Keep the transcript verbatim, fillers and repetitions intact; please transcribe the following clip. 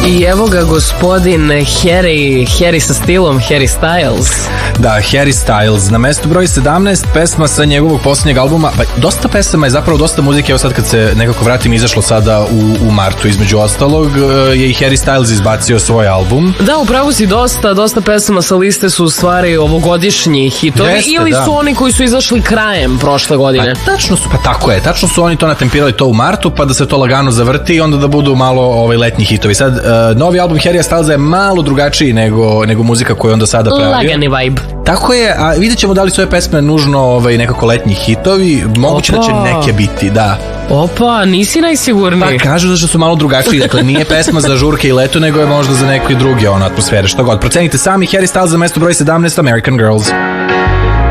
I evo ga gospodin Harry, Harry sa stilom, Harry Styles. Da, Harry Styles. Na mestu broj sedamnaest, pesma sa njegovog posljednjeg albuma. Pa, dosta pesama je, zapravo dosta muzike, evo sad kad se nekako vratim, izašlo sada u, u martu. Između ostalog je i Harry Styles izbacio svoj album. Da, upravo si, dosta, dosta pesama sa liste su u stvari ovogodišnji hitovi. Jeste, ili da. Su oni koji su izašli krajem prošle godine. Pa, tačno su, pa tako je, tačno su oni to natempirali to u martu, pa da se to lagano zavrti i onda da budu malo ovaj, letnji hitovi. Sad, uh, novi album Harry Stylesa je malo drugačiji nego, nego muzika koju onda sada pravio. Lagani vibe. Tako je, a vidjet ćemo da li su ove pesme nužno ovaj, nekako letnji hitovi. Moguće Opa. Da će neke biti, da. Opa, nisi najsigurniji. Pa kažu da su malo drugačiji, dakle nije pesma za žurke i leto, nego je možda za neke druge ono, atmosfere, što god. Procenite sami. Harry Styles za mesto broj sedamnaest, American Girls.